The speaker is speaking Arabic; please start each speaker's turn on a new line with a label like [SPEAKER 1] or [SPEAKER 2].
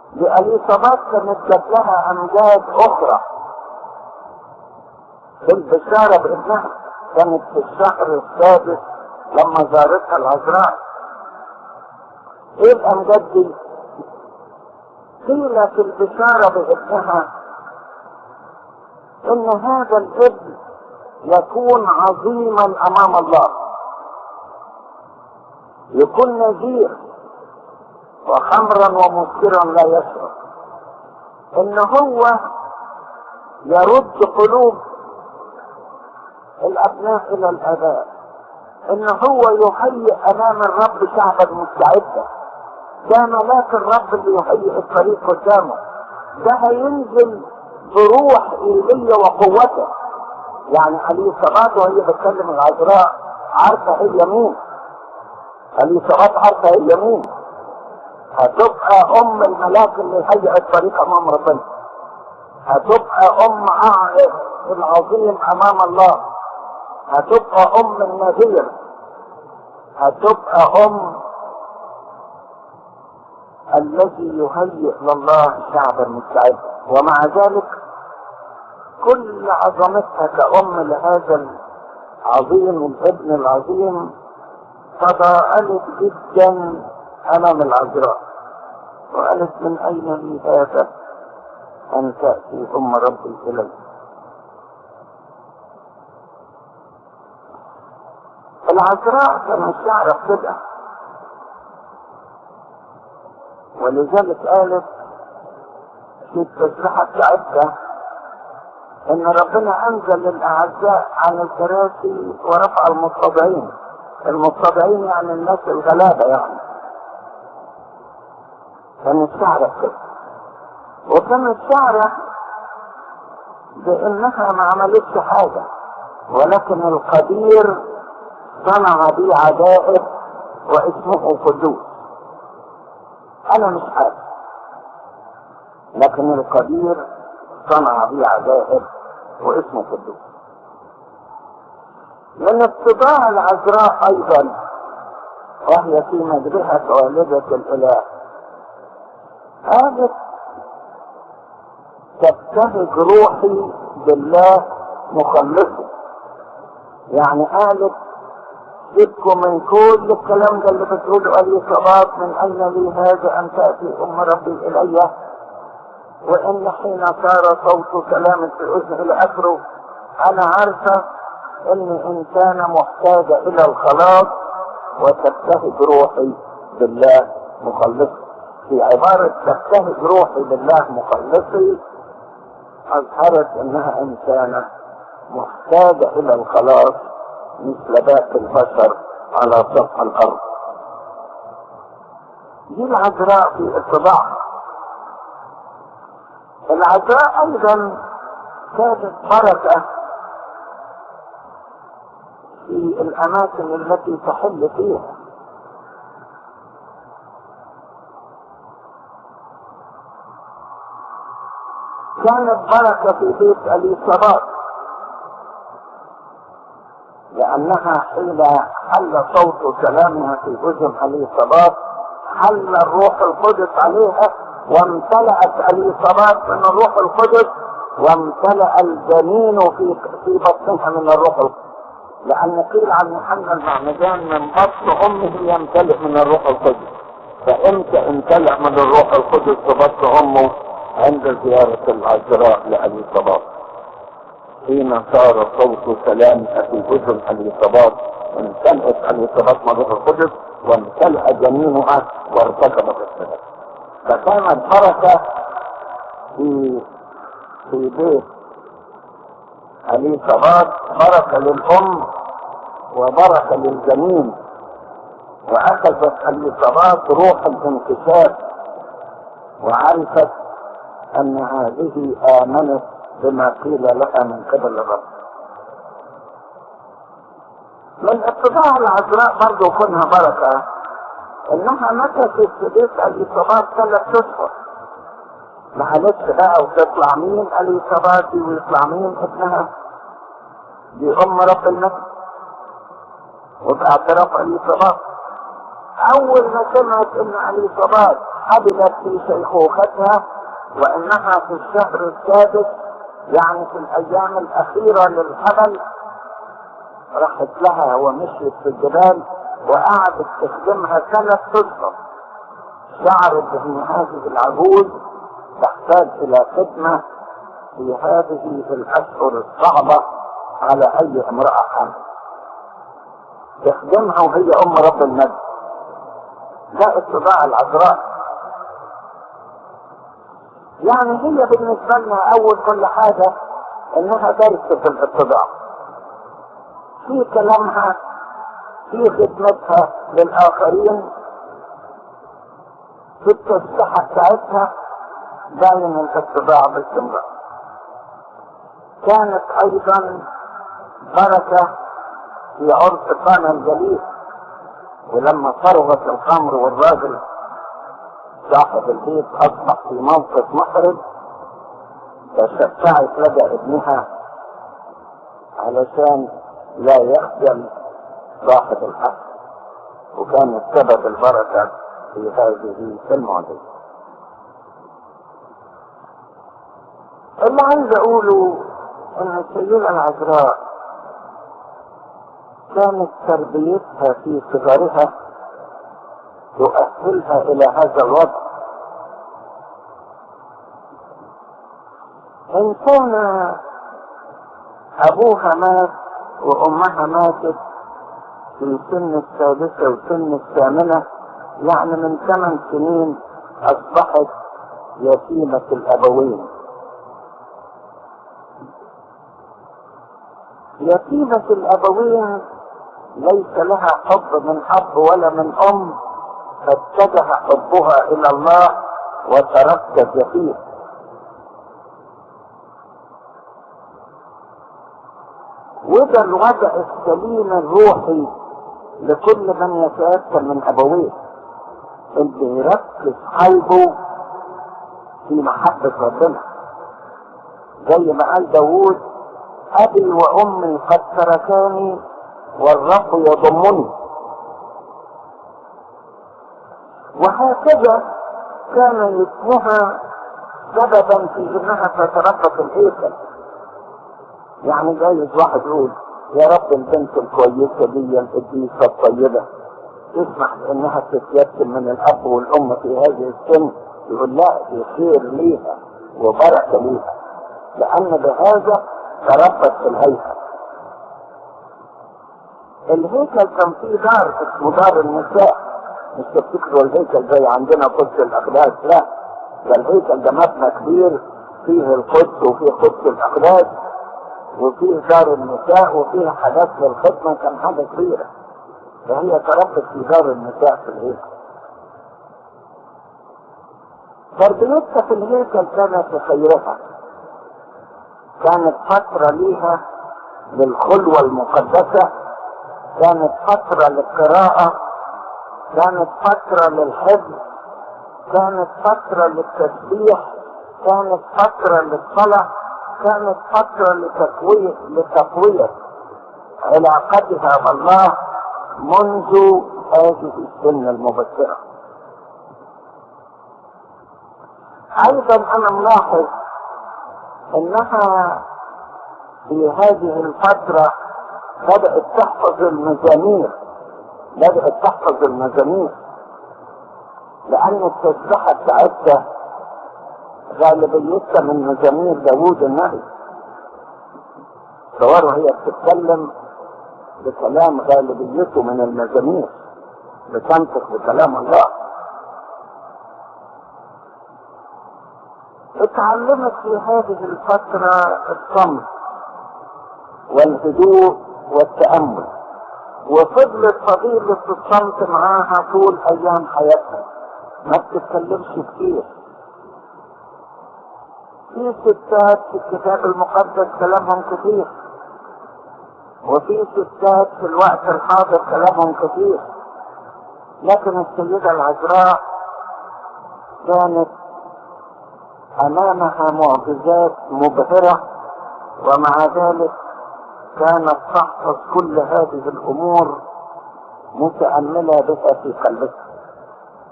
[SPEAKER 1] لإليصابات كانت جات لها أمجاد أخرى في البشارة بابنها. كانت في الشهر السادس لما زارتها العذراء. ايه الأمجاد دي؟ قيل في البشارة بابنها ان هذا الابن يكون عظيما امام الله، يكون نذير وخمرا ومسكرا لا يشرب، ان هو يرد قلوب الابناء الى الاباء، ان هو يهيئ امام الرب شعبا مستعدا. ده ملاك الرب اللي يهيئ الطريق قدامه، ده هينزل بروح ايليا وقوته. يعني إليصابات وهي بتكلم العذراء عارفه هي مين. إليصابات عارفه هي مين، هتبقى ام الملاك اللي يهيئ الطريق امام ربنا، هتبقى ام العظيم امام الله، هتبقى ام النذير، هتبقى ام الذي يهيئ لله شعبا مستعدا. ومع ذلك كل عظمتها كأم لهذا العظيم الابن العظيم تضاءلت جدا امام العذراء وقالت من اين لي هذا ان تأتي ام ربي الي. العذراء كانت تعرف كده، ولذلك قالت في التسبيحة بتاعتها ان ربنا انزل الاعزاء عن الكراسي ورفع المتضعين. المتضعين يعني الناس الغلابة يعني. كانت تعرف كده، وكانت تعرف بانها ما عملتش حاجة، ولكن القدير صنع بي عجائب واسمه قدوس. انا مش عارف، لكن القدير صنع بي عجائب واسمه قدوس. من اتباع العذراء ايضا وهي في مجرحة والدة الاله قالت تبتهج روحي بالله مخلصه. يعني قالت سيبكم من كل الكلام ده اللي بتقوله إليصابات من اين لي هذا ان تأتي ام ربي الي، وان حين صار صوت كلام في اذن الى اخره. انا عارفة ان انسانة محتاجة الى الخلاص وتبتهج روحي بالله مخلصي. في عبارة تبتهج روحي بالله مخلصي اظهرت انها انسانة محتاجة الى الخلاص مثل باقي البشر على سطح الارض. دي العذراء في اتباعها. العذراء ايضا كانت بركة في الاماكن التي تحل فيها. كانت بركة في بيت إليصابات، لأنها حين حل صوت كلامها في أذن إليصابات حل الروح القدس عليها، وامتلأت إليصابات من الروح القدس، وامتلأ الجنين في بطنها من الروح القدس. لأن قيل عن يوحنا المعمدان من بطن أمه يمتلئ من الروح القدس. فإمتى امتلأ من الروح القدس في بطن أمه؟ عند زيارة العذراء لإليصابات، حين صار صوت كلامها في أذن إليصابات امتلأت إليصابات من الروح القدس وامتلأ جنينها وارتكبت السلام. فكانت بركة في بيت إليصابات، بركة للأم وبركة للجنين. وأخذت إليصابات روح الانكشاف وعرفت أن هذه آمنت بما قيل لها من قبل الرب. من اتباع العذراء برضو كونها بركة انها مكثت في بيت إليصابات 3 اشهر. معلش بقى وتطلع مين إليصابات دي ويطلع مين ابنها؟ دي ام رب المجد وباعتراف إليصابات. اول ما سمعت ان إليصابات حبلت في شيخوختها، وانها في الشهر السادس يعني في الايام الاخيرة للحمل راحت لها ومشيت في الجبال وقعدت تخدمها 3 اشهر. شعرت ان هذه العجوز تحتاج الى خدمة في هذه الاشهر الصعبة على اي امرأة حامل، تخدمها وهي ام رب المجد. ده اتباع العذراء. يعني هي بالنسبة لنا اول كل حاجة انها درس في الاتباع، في كلامها، في خدمتها للاخرين، في التسبيحة بتاعتها باين الاتباع باستمرار. كانت ايضا بركة في عرس قانا الجليل، ولما فرغت الخمر والراجل صاحب البيت اصبح في موقف محرج، تشفعت لدى ابنها علشان لا يخجل صاحب الحق، وكانت سبب البركة في هذه المعجزة. اللي عايز اقوله ان السيدة العذراء كانت تربيتها في صغرها تؤهلها الى هذا الوضع. ان كان ابوها مات وامها ماتت في سن 6 وسن 8، يعني من 8 سنين اصبحت يتيمة الابوين. يتيمة الابوين ليس لها حب من اب ولا من ام، فاتجه حبها الى الله وتركز فيه. وده الوضع السليم الروحي لكل من يتأثر من ابويه، اللي يركز قلبه في محبة ربنا، زي ما قال داوود: ابي وامي قد تركاني والرب يضمني. وهكذا كان يتمها سببا في انها تتربى في الهيكل. يعني جايز واحد يقول: يا رب البنت الكويسه دي القديسه الطيبه تسمح انها تتيتم من الاب والام في هذه السن؟ يقول: لا، دي خير ليها وبركه ليها، لان بهذا تربت في الهيكل. الهيكل كان فيه دار اسمه دار النساء، مش تفتكروا الهيكل زي عندنا قدس الاقداس، لا، ده الهيكل ده مبنى كبير فيه القدس وفيه قدس الاقداس وفيه دار النساء وفيه حاجات للخدمه، كان حاجه كبيره. فهي تربت في دار النساء في الهيكل. تربيتها في الهيكل كانت في خيرها، كانت فتره ليها للخلوه المقدسه، كانت فتره للقراءه، كانت فتره للحفظ، كانت فتره للتسبيح، كانت فتره للصلاه، كانت فتره لتقويه علاقتها بالله منذ هذه السن المبكره. ايضا انا ملاحظ انها في هذه الفتره بدأت تحفظ المزامير، لأن التسبيحة بتاعتها غالبيتها من مزامير داوود النبي. صوروا هي بتتكلم بكلام غالبيته من المزامير، بتنطق بكلام الله. اتعلمت في هذه الفترة الصمت والهدوء والتأمل، وفضلت فضيلة الصمت معاها طول أيام حياتها، ما بتتكلمش كتير. في ستات في الكتاب المقدس كلامهم كتير، وفي ستات في الوقت الحاضر كلامهم كتير، لكن السيدة العذراء كانت أمامها معجزات مبهرة، ومع ذلك كانت تحفظ كل هذه الأمور متأملة بها في قلبها.